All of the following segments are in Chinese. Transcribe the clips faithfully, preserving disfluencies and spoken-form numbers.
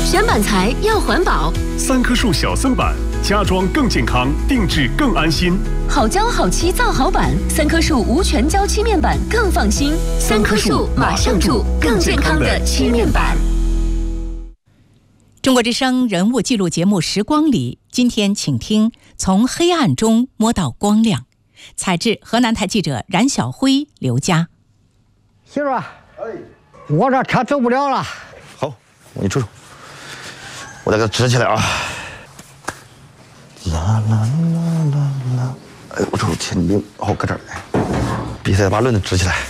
选板材要环保， 三棵树小森板，家装更健康，定制更安心。 好胶好漆造好板，三棵树无全胶漆面板更放心。三棵树马上住更健康的漆面板。 中国之声人物记录节目《时光里》，今天请听从黑暗中摸到光亮。采制河南台记者冉晓辉、刘佳。 媳妇儿，我这车走不了了。 好，我给你瞅瞅，我再给它支起来啊。啦啦啦啦啦！哎，我瞅前顶好搁这儿，必须得把轮子支起来。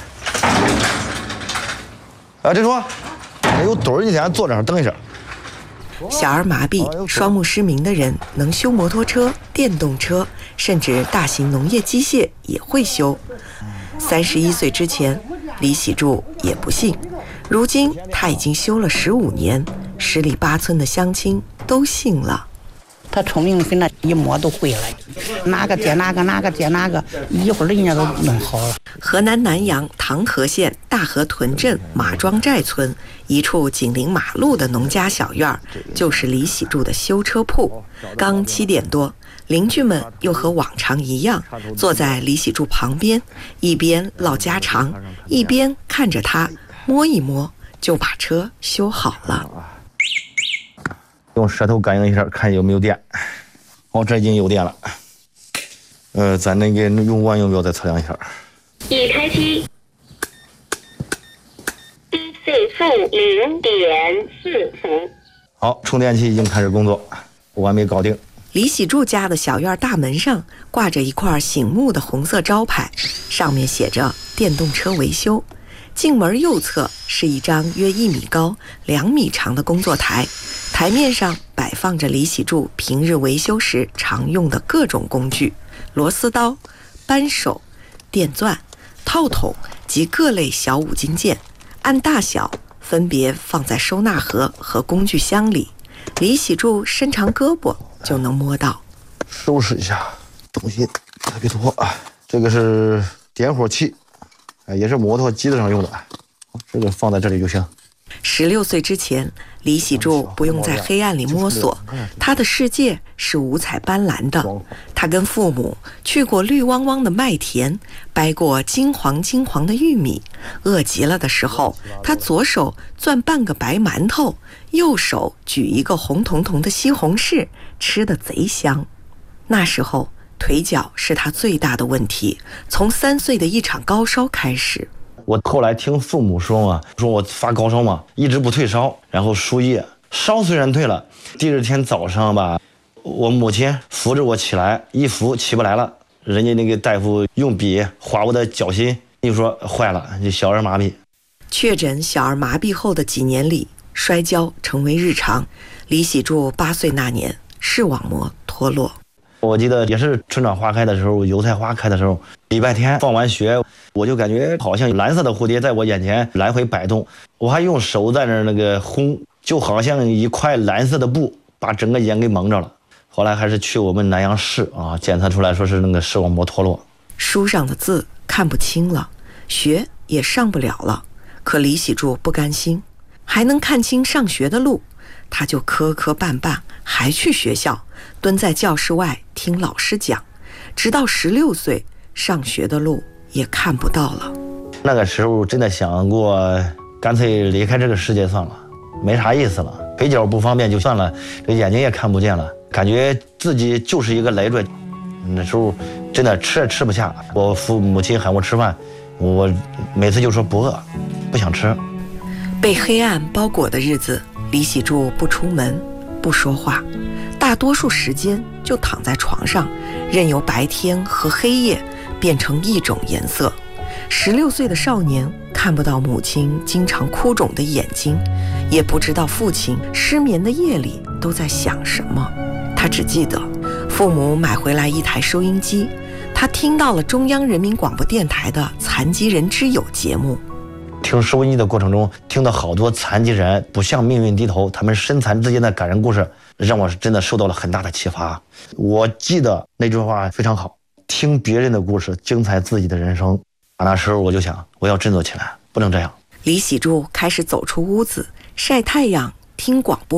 啊，这说，哎有墩儿，你先坐这儿等一下。 小儿麻痹、双目失明的人能修摩托车、电动车，甚至大型农业机械也会修。三十一岁之前，李喜柱也不信，如今他已经修了十五年，十里八村的乡亲都信了。 他聪明的很，那一摸都会了，哪个接哪个，哪个接哪个，一会儿人家都弄好了。 河南南阳唐河县大河屯镇马庄寨村一处紧邻马路的农家小院，就是李喜柱的修车铺。刚七点多，邻居们又和往常一样，坐在李喜柱旁边，一边唠家常，一边看着他摸一摸，就把车修好了。 用舌头感应一下，看有没有电。哦，这已经有电了。呃，咱那个用完用不要再测量一下。 已开机。D C 负零点四伏。 好，充电器已经开始工作，完美搞定。 李喜柱家的小院大门上挂着一块醒目的红色招牌，上面写着电动车维修。进门右侧是一张约一米高、两米长的工作台，台面上摆放着李喜柱平日维修时常用的各种工具：螺丝刀、扳手、电钻、套筒及各类小五金件，按大小分别放在收纳盒和工具箱里。李喜柱伸长胳膊就能摸到。 收拾一下，东西特别多啊。这个是点火器。也是摩托机子上用的，这个放在这里就行。 十六岁之前，李喜柱不用在黑暗里摸索，他的世界是五彩斑斓的。他跟父母去过绿汪汪的麦田，掰过金黄金黄的玉米。饿极了的时候，他左手攥半个白馒头，右手举一个红彤彤的西红柿，吃得贼香。那时候腿脚是他最大的问题，从三岁的一场高烧开始。 我后来听父母说嘛，说我发高烧嘛，一直不退烧，然后输液，烧虽然退了，第二天早上吧，我母亲扶着我起来，一扶起不来了，人家那个大夫用笔划我的脚心，就说坏了，就小儿麻痹。 确诊小儿麻痹后的几年里，摔跤成为日常。李喜柱八岁那年，视网膜脱落。 我记得也是春暖花开的时候，油菜花开的时候，礼拜天放完学，我就感觉好像蓝色的蝴蝶在我眼前来回摆动，我还用手在那儿那个烘，就好像一块蓝色的布把整个眼给蒙着了。后来还是去我们南阳市啊，检测出来说是那个视网膜脱落。 书上的字看不清了，学也上不了了，可李喜柱不甘心，还能看清上学的路，他就磕磕绊绊还去学校，蹲在教室外听老师讲，直到十六岁，上学的路也看不到了。 那个时候真的想过，干脆离开这个世界算了，没啥意思了，腿脚不方便就算了，这眼睛也看不见了，感觉自己就是一个累赘。那时候真的吃也吃不下，我父母亲喊我吃饭，我每次就说不饿，不想吃。 被黑暗包裹的日子，李喜柱不出门，不说话，大多数时间就躺在床上，任由白天和黑夜变成一种颜色。十六岁的少年看不到母亲经常哭肿的眼睛，也不知道父亲失眠的夜里都在想什么。他只记得父母买回来一台收音机，他听到了中央人民广播电台的残疾人之友节目。 听收音机的过程中，听到好多残疾人不向命运低头，他们身残之间的感人故事，让我真的受到了很大的启发。我记得那句话非常好，听别人的故事，精彩自己的人生。那时候我就想，我要振作起来，不能这样。 李喜柱开始走出屋子，晒太阳，听广播，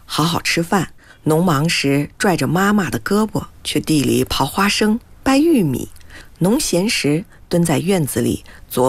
好好吃饭。农忙时拽着妈妈的胳膊去地里刨花生、掰玉米；农闲时蹲在院子里